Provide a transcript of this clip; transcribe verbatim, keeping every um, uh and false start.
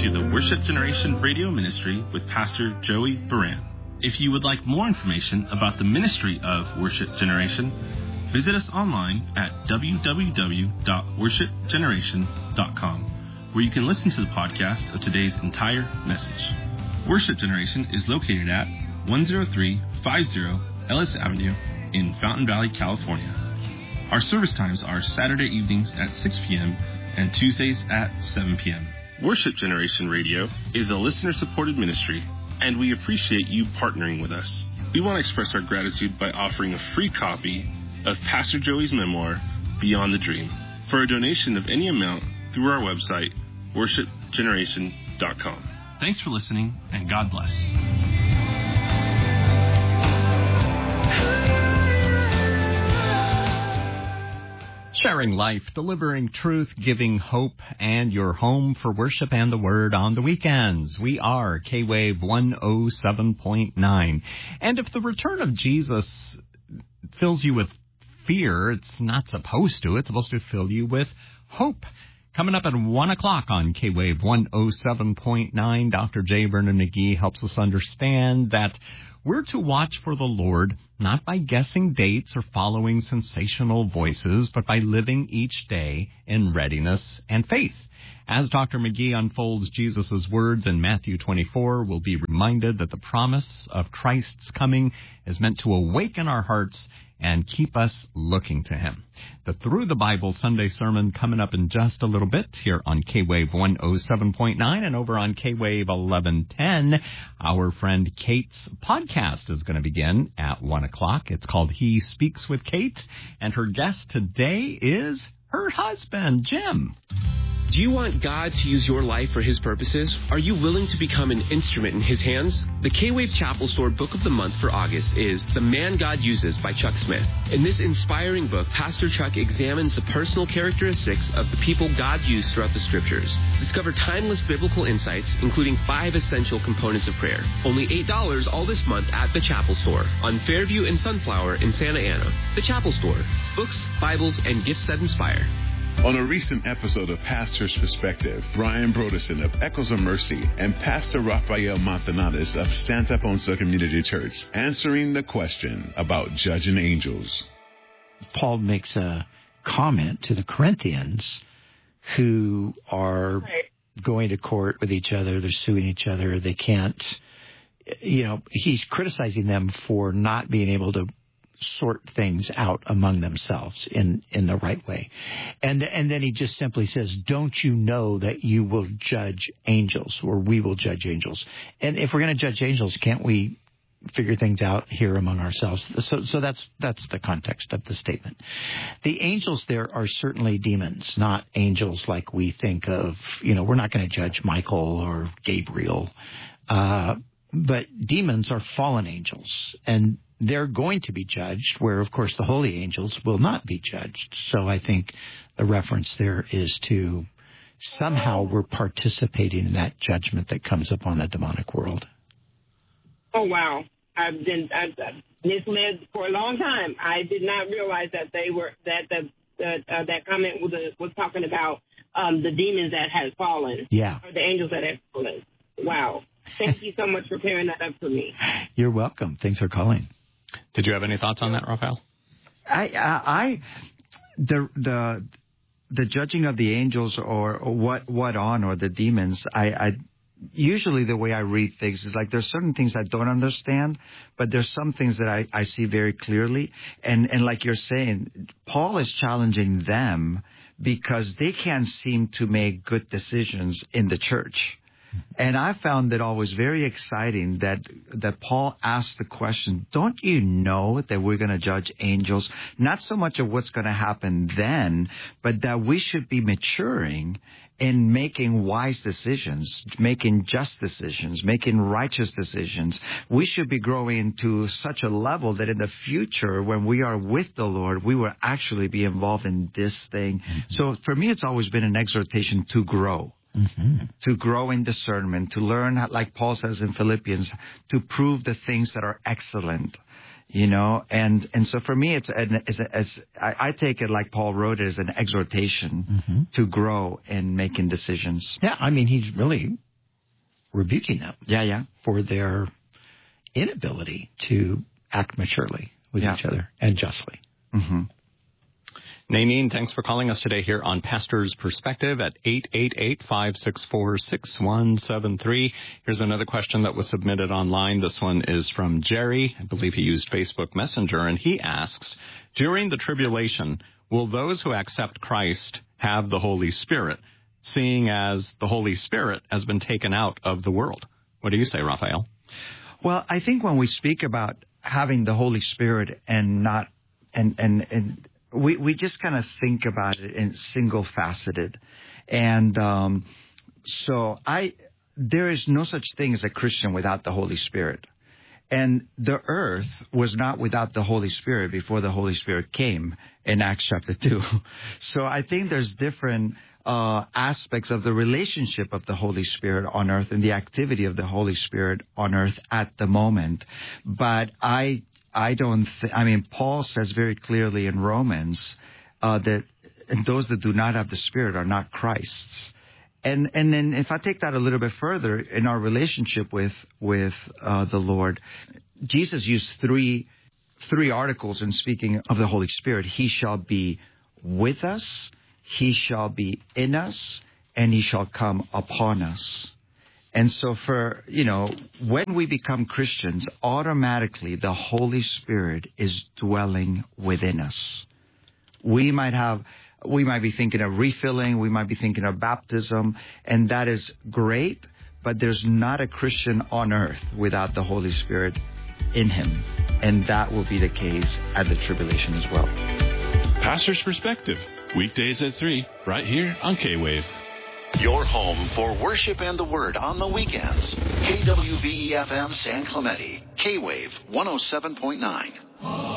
to the Worship Generation Radio Ministry with Pastor Joey Baran. If you would like more information about the ministry of Worship Generation, visit us online at w w w dot worship generation dot com, where you can listen to the podcast of today's entire message. Worship Generation is located at one oh three fifty Ellis Avenue in Fountain Valley, California. Our service times are Saturday evenings at six p.m. and Tuesdays at seven p.m. Worship Generation Radio is a listener-supported ministry, and we appreciate you partnering with us. We want to express our gratitude by offering a free copy of Pastor Joey's memoir, Beyond the Dream, for a donation of any amount through our website, worship generation dot com. Thanks for listening, and God bless. Sharing life, delivering truth, giving hope, and your home for worship and the Word on the weekends. We are K-Wave one oh seven point nine. And if the return of Jesus fills you with fear, it's not supposed to. It's supposed to fill you with hope. Coming up at one o'clock on K-Wave one oh seven point nine, Doctor J. Vernon McGee helps us understand that we're to watch for the Lord not by guessing dates or following sensational voices, but by living each day in readiness and faith. As Doctor McGee unfolds Jesus' words in Matthew twenty-four, we'll be reminded that the promise of Christ's coming is meant to awaken our hearts and keep us looking to Him. The Through the Bible Sunday sermon coming up in just a little bit here on K-Wave one oh seven point nine, and over on K-Wave eleven ten, our friend Kate's podcast is going to begin at one o'clock. It's called He Speaks with Kate, and her guest today is her husband, Jim. Do you want God to use your life for His purposes? Are you willing to become an instrument in His hands? The K-Wave Chapel Store Book of the Month for August is The Man God Uses by Chuck Smith. In this inspiring book, Pastor Chuck examines the personal characteristics of the people God used throughout the Scriptures. Discover timeless biblical insights, including five essential components of prayer. Only eight dollars all this month at the Chapel Store on Fairview and Sunflower in Santa Ana. The Chapel Store. Books, Bibles, and gifts that inspire. On a recent episode of Pastor's Perspective, Brian Broderson of Echoes of Mercy and Pastor Rafael Montanales of Santa Ponsa Community Church answering the question about judging angels. Paul makes a comment to the Corinthians who are going to court with each other. They're suing each other. They can't, you know, he's criticizing them for not being able to sort things out among themselves in, in the right way. And and then he just simply says, don't you know that you will judge angels, or we will judge angels? And if we're going to judge angels, can't we figure things out here among ourselves? So so that's that's the context of the statement. The angels there are certainly demons, not angels like we think of. You know, we're not going to judge Michael or Gabriel. Uh, but demons are fallen angels, and they're going to be judged, where, of course, the holy angels will not be judged. So I think the reference there is to somehow we're participating in that judgment that comes upon the demonic world. Oh, wow. I've been I've, I've misled for a long time. I did not realize that they were that the that, uh, that comment was, uh, was talking about um, the demons that had fallen. Yeah. Or the angels that had fallen. Wow. Thank you so much for clearing that up for me. You're welcome. Thanks for calling. Did you have any thoughts on that, Raphael? I, I, I the the the judging of the angels, or, or what what on, or the demons. I, I usually the way I read things is like there's certain things I don't understand, but there's some things that I, I see very clearly. And and like you're saying, Paul is challenging them because they can't seem to make good decisions in the church. And I found it always very exciting that that Paul asked the question, don't you know that we're going to judge angels? Not so much of what's going to happen then, but that we should be maturing in making wise decisions, making just decisions, making righteous decisions. We should be growing to such a level that in the future, when we are with the Lord, we will actually be involved in this thing. Mm-hmm. So for me, it's always been an exhortation to grow. Mm-hmm. To grow in discernment, to learn, like Paul says in Philippians, to prove the things that are excellent, you know. And, and so for me, it's, an, it's, a, it's I, I take it like Paul wrote it as an exhortation mm-hmm. to grow in making decisions. Yeah, I mean, he's really rebuking them. Yeah, yeah. For their inability to act maturely with yeah. each other and justly. Mm-hmm. Naineen, thanks for calling us today here on Pastor's Perspective at eight eight eight, five six four, six one seven three. Here's another question that was submitted online. This one is from Jerry. I believe he used Facebook Messenger, and he asks, during the tribulation, will those who accept Christ have the Holy Spirit, seeing as the Holy Spirit has been taken out of the world? What do you say, Raphael? Well, I think when we speak about having the Holy Spirit and not, and, and, and, We we just kind of think about it in single faceted, and um, so I there is no such thing as a Christian without the Holy Spirit, and the earth was not without the Holy Spirit before the Holy Spirit came in Acts chapter two. So I think there's different uh, aspects of the relationship of the Holy Spirit on earth and the activity of the Holy Spirit on earth at the moment, but I. I don't th- I mean, Paul says very clearly in Romans uh, that those that do not have the Spirit are not Christ's. And and then if I take that a little bit further in our relationship with with uh, the Lord, Jesus used three three articles in speaking of the Holy Spirit. He shall be with us, he shall be in us, and he shall come upon us. And so for, you know, when we become Christians, automatically the Holy Spirit is dwelling within us. We might have, we might be thinking of refilling, we might be thinking of baptism, and that is great, but there's not a Christian on earth without the Holy Spirit in him. And that will be the case at the tribulation as well. Pastor's Perspective, weekdays at three, right here on K-Wave. Your home for worship and the Word on the weekends. K W V E F M San Clemente, K-Wave one oh seven point nine.